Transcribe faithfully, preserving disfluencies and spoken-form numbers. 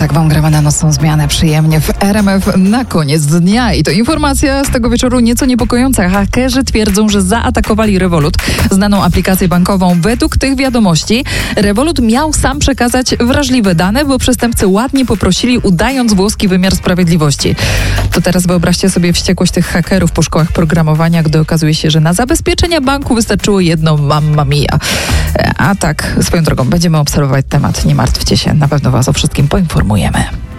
tak wam gramy na nocną zmianę przyjemnie w R M F na koniec dnia. I to informacja z tego wieczoru nieco niepokojąca. Hakerzy twierdzą, że zaatakowali Revolut, znaną aplikację bankową. Według tych wiadomości Revolut miał sam przekazać wrażliwe dane, bo przestępcy ładnie poprosili, udając włoski wymiar sprawiedliwości. To teraz wyobraźcie sobie wściekłość tych hakerów po szkołach programowania, gdy okazuje się, że na zabezpieczenia banku wystarczyło jedno mamma mia. A tak, swoją drogą, będziemy obserwować temat. Nie martwcie się, na pewno was o wszystkim poinformujemy.